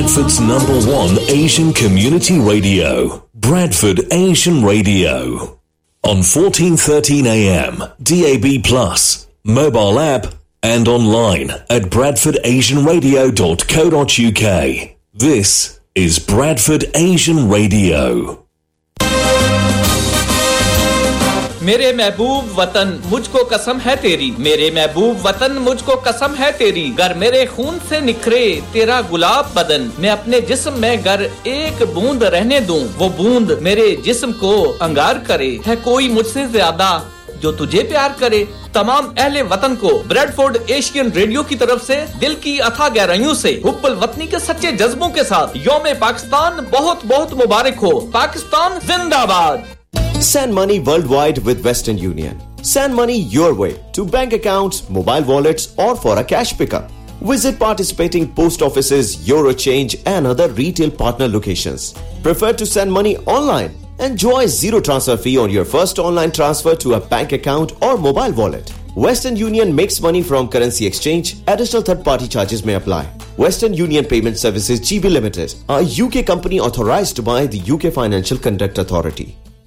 Bradford's #1 Asian community radio, Bradford Asian Radio. On 1413 AM, DAB+, mobile app and online at bradfordasianradio.co.uk. This is Bradford Asian Radio. मेरे महबूब वतन मुझको कसम है तेरी, मेरे महबूब वतन मुझको कसम है तेरी, गर मेरे खून से निखरे तेरा गुलाब बदन, मैं अपने जिस्म में गर एक बूंद रहने दूं, वो बूंद मेरे जिस्म को अंगार करे, है कोई मुझसे ज्यादा जो तुझे प्यार करे। तमाम अहले वतन को ब्रैडफोर्ड एशियन रेडियो की तरफ से दिल की अथाह गहराइयों से हुब्बुल वतनी के सच्चे जज्बों के साथ यौम पाकिस्तान बहुत बहुत मुबारक हो। पाकिस्तान जिंदाबाद। Send money worldwide with Western Union. Send money your way to bank accounts, mobile wallets or for a cash pickup. Visit participating post offices, Eurochange and other retail partner locations. Prefer to send money online? Enjoy zero transfer fee on your first online transfer to a bank account or mobile wallet. Western Union makes money from currency exchange. Additional third-party charges may apply. Western Union Payment Services GB Limited, a UK company authorized by the UK Financial Conduct Authority.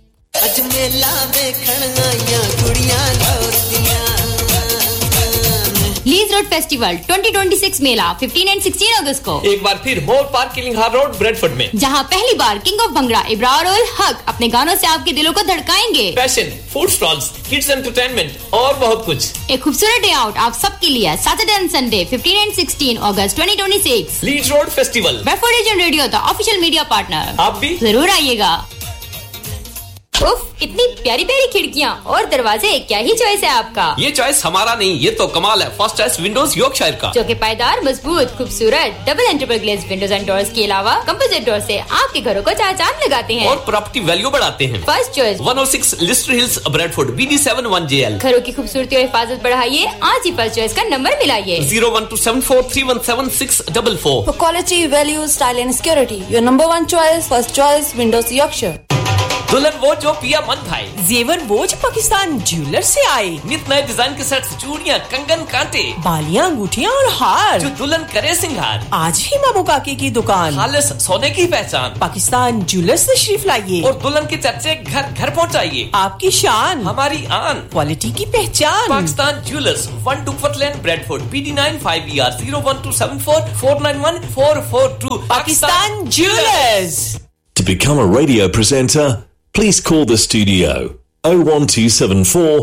Lease road festival 2026 Mela 15 and 16 अगस्त को एक बार फिर मोर park किलिंगहार road Bradford में, जहां पहली बार king of bhangra Ibrar ul Haq अपने गानों से आपके दिलों को धड़काएंगे। Fashion, food stalls, kids entertainment और बहुत कुछ। एक खूबसूरत डे आउट आप सबके लिए Saturday and Sunday 15 and 16 August 2026 lease road festival. Bradford Asian radio the official media partner. आप भी जरूर आइएगा। उफ, इतनी प्यारी प्यारी खिड़कियाँ और दरवाजे, क्या ही चॉइस है आपका। ये चॉइस हमारा नहीं, ये तो कमाल है फर्स्ट चॉइस विंडोज यॉर्कशायर का, जो कि पायदार, मजबूत, खूबसूरत double एंट्रेबल glaze Windows and doors के अलावा कंपोजिट डोर से आपके घरों को चार चांद लगाते हैं और प्रॉपर्टी वैल्यू बढ़ाते हैं। First choice 106 Leicester hills Bradford BD7 1JL। घरों की खूबसूरती और हिफाजत बढ़ाइए, आज ही फर्स्ट चॉइस का number मिलाइए 01274317644। For quality, value, style and security, your number one choice, first choice, Windows Yorkshire. दुल्हन वो जो पिया मन भाई, जेवर वो जो पाकिस्तान ज्वेलर से आए, नित नए डिजाइन के सेट्स, चूड़ियां, कंगन, कांटे, बालियां, अंगूठियां और हार, जो दुल्हन करे सिंगार। आज ही मामू काके की दुकान, खालिस सोने की पहचान, पाकिस्तान ज्वेलर से तशरीफ लाइए और दुल्हन के चर्चे घर घर पहुंचाइए। आपकी शान, हमारी आन, क्वालिटी की पहचान। Pakistan jewellers, 1 Duckworth Lane, Bradford, BD9 5ER 01274491442। Pakistan jewellers. To become a radio presenter, please call the studio 01274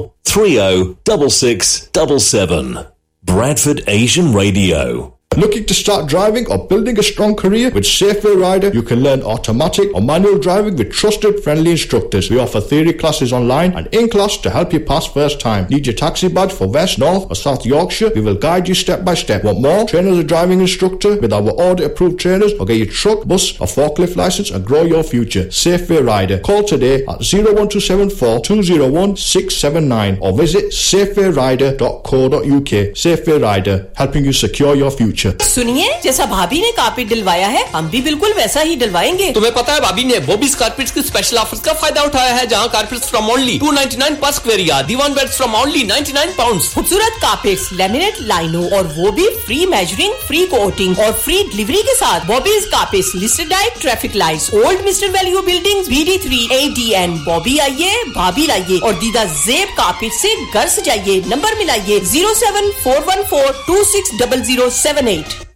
306677. Bradford Asian Radio. Looking to start driving or building a strong career? With Safeway Rider, you can learn automatic or manual driving with trusted, friendly instructors. We offer theory classes online and in class to help you pass first time. Need your taxi badge for West, North or South Yorkshire? We will guide you step by step. Want more? Train as a driving instructor with our audit-approved trainers, or get your truck, bus or forklift license and grow your future. Safeway Rider. Call today at 01274 201 679 or visit safewayrider.co.uk. Safeway Rider, helping you secure your future. सुनिए, जैसा भाभी ने carpet डलवाया है, हम भी बिल्कुल वैसा ही डलवाएंगे। तुम्हें पता है भाभी ने बॉबीज कारपेट्स की स्पेशल ऑफर्स का फायदा उठाया है, जहां कारपेट्स फ्रॉम ओनली 299 पर square yard, Diwan beds from only 99 pounds. खूबसूरत कारपेट्स, लैमिनेट लाइनों और वो भी फ्री मेजरिंग, फ्री कोटिंग और फ्री डिलीवरी के साथ। Bobby's carpets, listed diet, traffic lights, old mister value building, BD3 ADN। Bobby आइए, भाभी लाइए और दीदा जेब कारपेट से घर सजाइए। नंबर मिलाइए 07414260078।